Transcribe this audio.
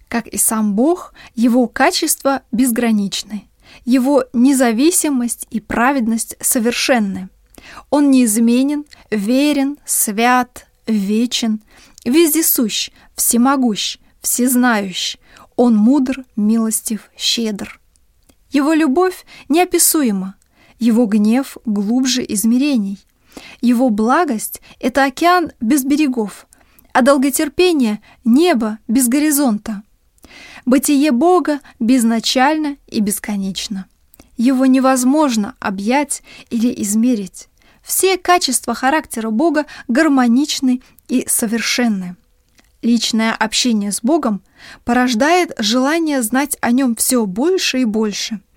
Как и сам Бог, Его качества безграничны. Его независимость и праведность совершенны. Он неизменен, верен, свят, вечен, вездесущ, всемогущ, всезнающ. Он мудр, милостив, щедр. Его любовь неописуема, Его гнев глубже измерений. Его благость — это океан без берегов, а долготерпение — небо без горизонта. Бытие Бога безначально и бесконечно. Его невозможно объять или измерить. Все качества характера Бога гармоничны и совершенны. Личное общение с Богом порождает желание знать о Нем все больше и больше.